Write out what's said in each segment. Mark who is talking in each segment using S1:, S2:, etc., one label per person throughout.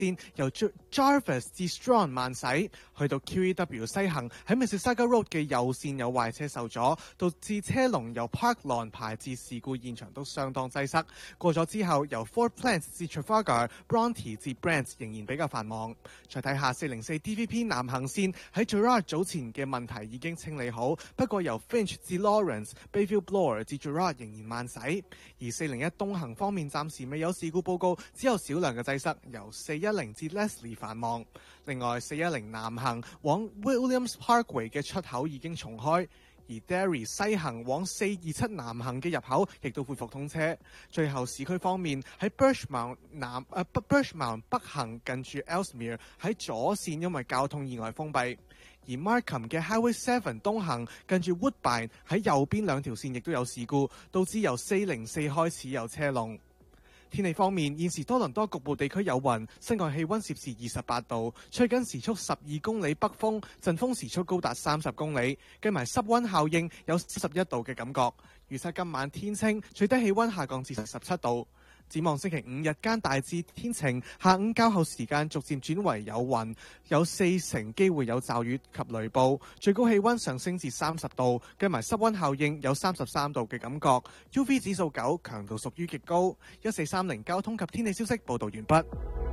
S1: 線由 Jarvis 至 Strong 慢駛，去到 QEW 西行喺 Mississauga Road 嘅右線有壞車受阻，導致車龍由 Park Lawn 排至事故現場都相當擠塞。過咗之後，由 Fort Plains 至 Trafalgar、Bronte 至 Brant 仍然比較繁忙。再睇下404 DVP 南行線喺 Gerrard 早前嘅問題已經清理好，不過由 Finch 至 Lawrence、Bayview Bloor 至 Gerrard 仍然慢駛。而401東行方面暫時未有事故報告，只有少量嘅擠塞，由410至 Leslie 繁忙。另外410南行往 Williams Parkway 嘅出口已經重開，而 Derry 西行往427南行嘅入口亦都恢復通車。最後市區方面喺 Birchmount 北行近住 Ellesmere 喺左線因為交通意外封閉，而 Markham 嘅 Highway 7東行近住 Woodbine 喺右邊兩條線亦都有事故，導致由404開始有車龍。天氣方面，現時多倫多局部地區有雲，室外氣溫攝氏28度，吹緊時速12公里北風，陣風時速高達30公里，計埋濕溫效應有41度嘅感覺。預測今晚天清，最低氣溫下降至17度。展望星期五日間大致天晴，下午較後時間逐漸轉為有雲，有40%機會有驟雨及雷暴，最高氣溫上升至30度，計埋濕溫效應有33度嘅感覺。UV 指數9，強度屬於極高。1430交通及天氣消息報導完畢。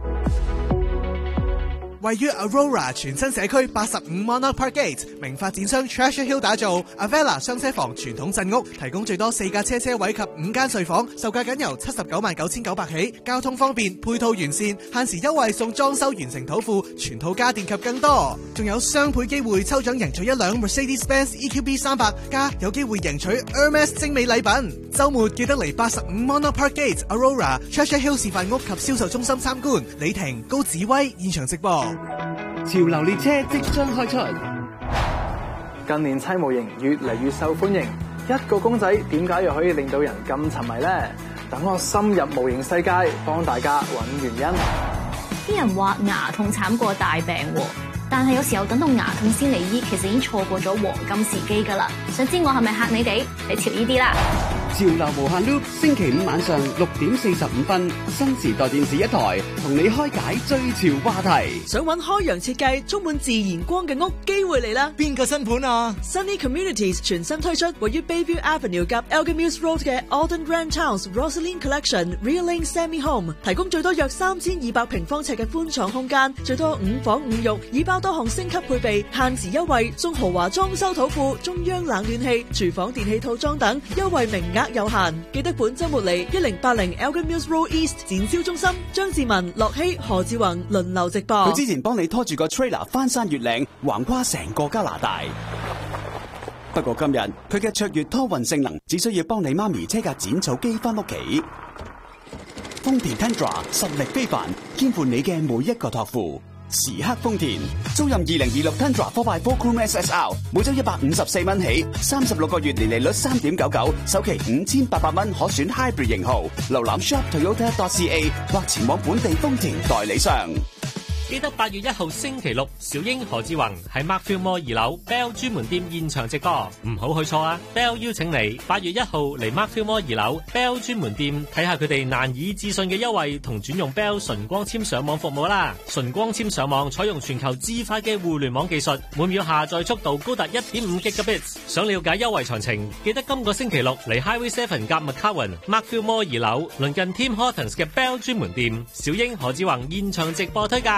S1: 位於 Aurora 全新社區85 Monarch Park Gate， 名發展商 Treasure Hill 打造 Avella 雙車房傳統鎮屋，提供最多4架車位及5間睡房，售價僅由799900起，交通方便，配套完善，限時優惠送裝修完成土庫，全套家電及更多，仲有雙倍機會抽獎贏取1輛 Mercedes-Benz EQB 300，加有機會贏取 Hermes 精美禮品。週末記得嚟85 Monarch Park Gate Aurora Treasure Hill 示範屋及銷售中心參觀。李婷、高子威現場直播。
S2: 潮流列車即將開出，
S3: 近年砌模型越嚟越受歡迎，一個公仔點解又可以令到人咁沉迷呢？等我深入模型世界，幫大家揾原因。
S4: 啲人話牙痛慘過大病喎，但係有時候等到牙痛先嚟醫，其實已經錯過咗黃金時機㗎啦。想知我係咪嚇你哋？你潮呢啲啦！
S2: 潮流無限 loop， 星期五晚上6點45分，新時代電視一台，同你開解最潮話題。
S5: 想揾開揚設計、充滿自然光嘅屋，機會嚟啦！
S1: 邊個新盤啊
S5: ？Sunny Communities 全新推出位於 Bayview Avenue 及 Elgin-Mills Road 嘅 Alden Ranch House Rosaline Collection Real-Link Semi Home， 提供最多約3200平方尺嘅寬敞空間，最多5房5浴，已包多項升級配備，限時優惠，送豪華裝修土庫、中央冷暖氣、廚房電器套裝等，優惠名額有限，記得本周末嚟1080 Elgin-Mills Road East 展銷中心。張志文、樂希、何志宏輪流直播。
S2: 佢之前幫你拖住個 trailer 翻山越嶺，橫跨成個加拿大。不過今日佢嘅卓越拖運性能，只需要幫你媽咪車架剪草機翻屋企。豐田 Tundra 實力非凡，肩負你嘅每一個託付。時刻豐田，租賃2026 Tundra 4x4 Chrome SSR， 每周154蚊起，36個月年利率3.99%，首期5800蚊可選 Hybrid 型號。瀏覽 shoptoyota.ca 或前往本地豐田代理商。
S6: 記得8月1號星期六，小英何志宏喺 Markfield Mall 2樓 Bell 專門店現場直播，唔好去錯啊 ！Bell 邀請你8月1號嚟 Markfield Mall 2樓 Bell 專門店睇下佢哋難以置信嘅優惠同轉用 Bell 純光纖上網服務啦！純光纖上網採用全球至快嘅互聯網技術，每秒下載速度高達1.5 Gigabits。想了解優惠詳情，記得今個星期六嚟 Highway 7夾 McCowan Markfield Mall 2樓鄰近 Tim Hortons 嘅 Bell 專門店，小英何志宏現場直播推介。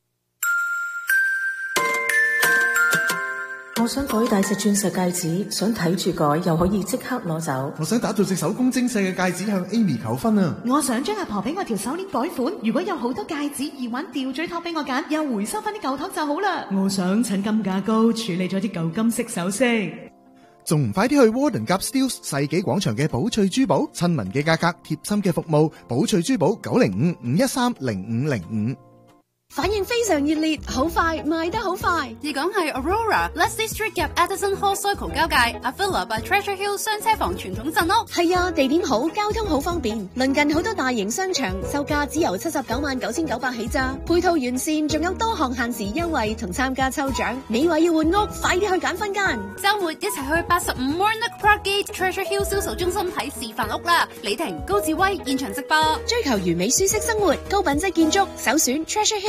S7: 我想改大隻鑽石戒指，想睇住改又可以即刻攞走。
S8: 我想打造隻手工精細嘅戒指向 Amy 求婚啊！
S9: 我想將阿婆俾我條手鏈改款，如果有好多戒指、耳環、吊墜托俾我揀，又回收翻啲舊托就好啦。
S10: 我想趁金價高處理咗啲舊金色首飾，
S8: 仲唔快啲去 Warden Gap Steeles 世紀廣場嘅寶翠珠寶，親民嘅價格，貼心嘅服務，寶翠珠寶905-513-0505。
S11: 反應非常熱烈，好快賣得好快。
S12: 而講係 Aurora、Leslie Street 夾 Addison Hall Circle 交界 Avila by Treasure Hill 雙車房傳統鎮屋。
S11: 係啊，地點好，交通好方便，鄰近好多大型商場，售價只由799900起咋，配套完善，仲有多項限時優惠同參加抽獎。你話要換屋，快啲去揀分間。
S12: 週末一齊去85 Warnock Park Gate Treasure Hill 銷售中心睇示範屋啦！李婷、高志威現場直播，
S11: 追求完美舒適生活，高品質建築，首選 Treasure Hill。